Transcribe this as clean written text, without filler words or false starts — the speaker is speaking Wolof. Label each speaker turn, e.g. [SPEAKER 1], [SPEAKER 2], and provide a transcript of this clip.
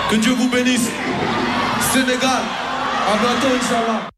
[SPEAKER 1] Que Dieu vous bénisse. Sénégal, à bientôt, Inch'Allah.